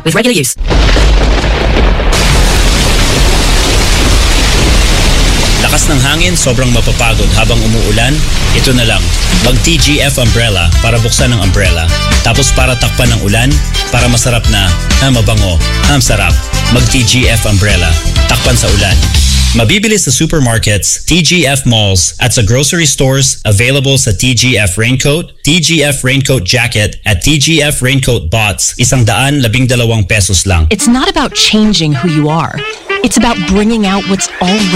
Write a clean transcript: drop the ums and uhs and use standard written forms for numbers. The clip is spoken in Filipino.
with regular use. Lakas ng hangin, sobrang mapapagod habang umuulan? Ito na lang, mag-TGF umbrella para buksan ang umbrella. Tapos para takpan ng ulan, para masarap na, mabango, sarap. Mag-TGF umbrella, takpan sa ulan. Mabibili sa supermarkets, TGF malls, at sa grocery stores, available sa TGF raincoat, TGF raincoat jacket, at TGF raincoat bots, 112 pesos lang. It's not about changing who you are. It's about bringing out what's already